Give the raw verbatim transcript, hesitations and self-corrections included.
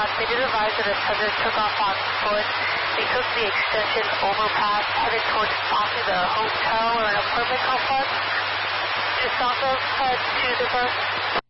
uh, they did advise that a subject took off on foot. They took the extension overpass headed towards possibly the hotel or an apartment complex just south of uh, two zero.